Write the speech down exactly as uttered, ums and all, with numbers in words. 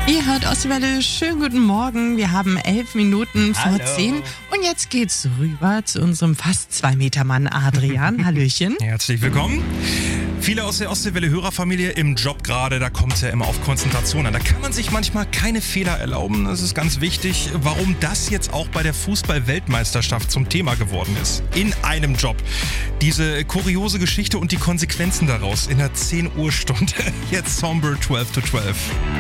Ihr hört Ostwelle, schönen guten Morgen. Wir haben elf Minuten vor Hallo. zehn und jetzt geht's rüber zu unserem fast zwei Meter Mann Adrian. Hallöchen. Herzlich willkommen. Viele aus der Ostwelle-Hörerfamilie im Job gerade, da kommt es ja immer auf Konzentration an. Da kann man sich manchmal keine Fehler erlauben. Das ist ganz wichtig, warum das jetzt auch bei der Fußball-Weltmeisterschaft zum Thema geworden ist. In einem Job. Diese kuriose Geschichte und die Konsequenzen daraus in der zehn Uhr Stunde. Jetzt Somber zwölf to zwölf.